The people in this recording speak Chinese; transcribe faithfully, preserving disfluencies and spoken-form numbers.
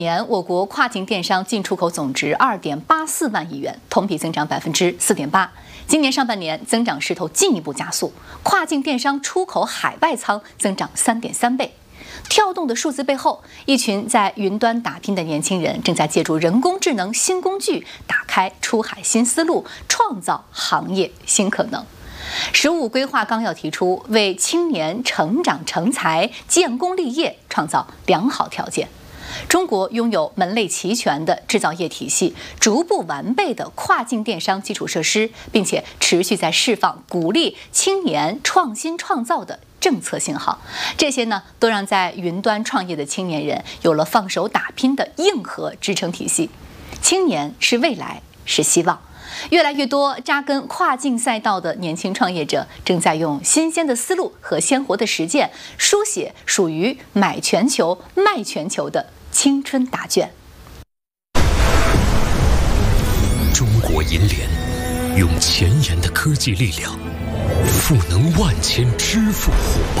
年我国跨境电商进出口总值二点八四万亿元，同比增长百分之四点八。今年上半年增长势头进一步加速，跨境电商出口海外仓增长三点三倍。跳动的数字背后，一群在云端打拼的年轻人正在借助人工智能新工具，打开出海新思路，创造行业新可能。“十五”规划纲要提出，为青年成长成才、建功立业创造良好条件。中国拥有门类齐全的制造业体系，逐步完备的跨境电商基础设施，并且持续在释放鼓励青年创新创造的政策信号。这些呢，都让在云端创业的青年人有了放手打拼的硬核支撑体系。青年是未来，是希望。越来越多扎根跨境赛道的年轻创业者，正在用新鲜的思路和鲜活的实践，书写属于买全球、卖全球的青春答卷。 中国银联用前沿的科技力量，赋能万千支付伙伴。